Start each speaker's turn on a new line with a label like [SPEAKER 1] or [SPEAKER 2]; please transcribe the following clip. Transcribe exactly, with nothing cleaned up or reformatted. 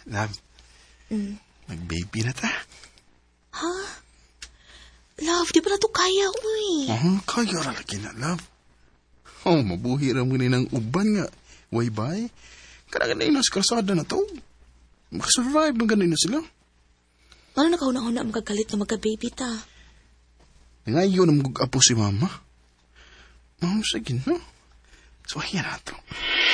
[SPEAKER 1] Love,
[SPEAKER 2] Mm.
[SPEAKER 1] mag-baby na ta.
[SPEAKER 2] Ha? Love, di ba na to kaya, uy?
[SPEAKER 1] Oh, kaya ra lagi na, love. Oh, mabuhi ra mo ni ng uban nga. Way bay. Kanagan na inas kasada na to. Makasurvive man ganin na sila.
[SPEAKER 2] Ano na kauna-una ang magagalit na magka-baby ta?
[SPEAKER 1] Ngayon ang mag-apo si mama. Oh, sige no. So, ayan na to.